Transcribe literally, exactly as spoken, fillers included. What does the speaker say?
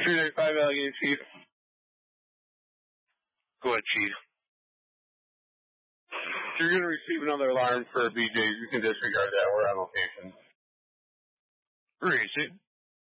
three ninety-five Allegheny, Chief. Go ahead, Chief. You're going to receive another alarm for B J's. You can disregard that. We're on location. Where is it?